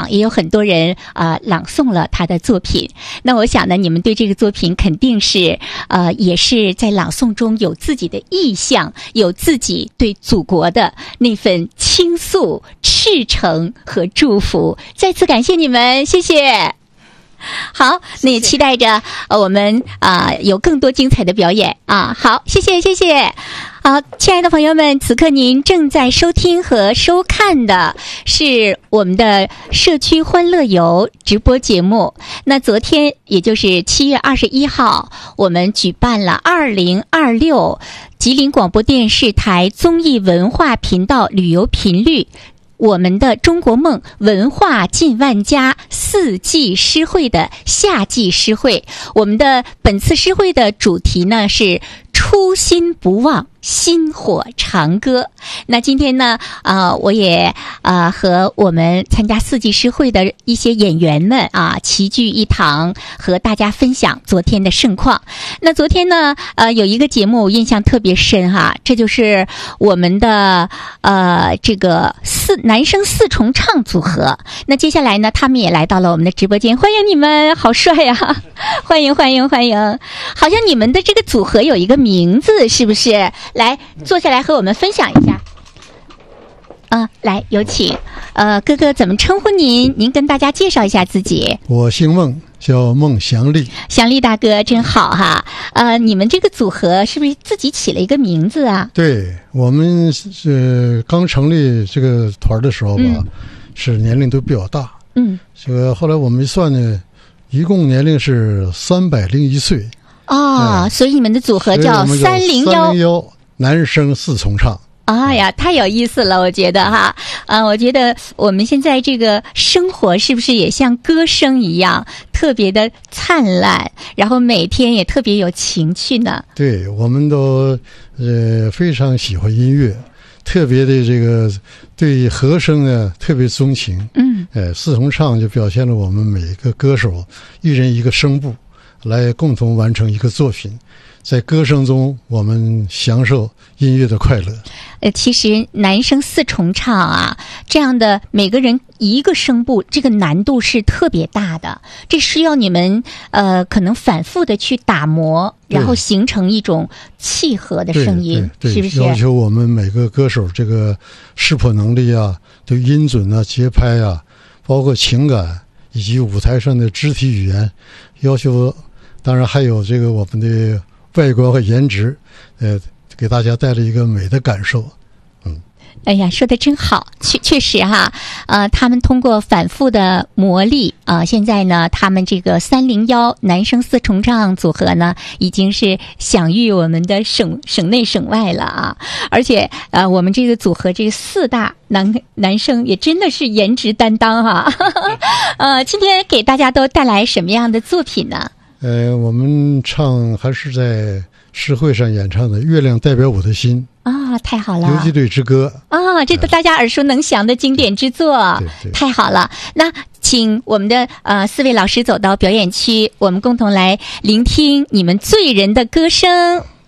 也有很多人朗诵了他的作品。那我想呢，你们对这个作品肯定是也是在朗诵中有自己的意向，有自己对祖国的那份倾诉、赤诚和祝福。再次感谢你们，谢谢。好，那也期待着我们有更多精彩的表演啊！好，谢谢。好，亲爱的朋友们，此刻您正在收听和收看的是我们的社区欢乐游直播节目。那昨天也就是7月21号，我们举办了2026吉林广播电视台综艺文化频道旅游频率我们的中国梦文化进万家4季诗会的夏季诗会。我们的本次诗会的主题呢是初心不忘，薪火长歌。那今天呢我也和我们参加4季诗会的一些演员们齐聚一堂，和大家分享昨天的盛况。那昨天呢有一个节目我印象特别深这就是我们的这个男生4重唱组合。那接下来呢他们也来到了我们的直播间，欢迎你们，好帅欢迎。好像你们的这个组合有一个名字是不是？来坐下来和我们分享一下。来有请哥哥怎么称呼您？您跟大家介绍一下自己。 我姓孟，叫孟祥利。 祥利大哥真好你们这个组合是不是自己起了一个名字啊？ 对，我们是刚成立这个团的时候吧，是年龄都比较大。这个后来我们一算呢，一共年龄是301岁。 所以你们的组合叫301 男生4重唱。 哎呀，太有意思了，我觉得我觉得我们现在这个生活是不是也像歌声一样特别的灿烂，然后每天也特别有情趣呢？对， 我们都非常喜欢音乐，特别的这个对和声呢特别钟情。4重唱就表现了我们每一个歌手一人一个声部来共同完成一个作品，在歌声中我们享受音乐的快乐。 其实男生4重唱这样的每个人一个声部，这个难度是特别大的，这需要你们可能反复的去打磨，然后形成一种契合的声音，是不是？ 要求我们每个歌手这个识破能力对音准节拍包括情感以及舞台上的肢体语言要求，当然还有这个我们的外观和颜值，给大家带来一个美的感受。 哎呀，说的真好，确实他们通过反复的磨砺现在呢，他们这个301男生4重唱组合呢，已经是享誉我们的省内省外了而且我们这个组合这个4大男生也真的是颜值担当今天给大家都带来什么样的作品呢？ 我们唱还是在诗会上演唱的《月亮代表我的心》 太好了！ 游击队之歌这都大家耳熟能详的经典之作， 对， 太好了。那请我们的4位老师走到表演区，我们共同来聆听你们醉人的歌声。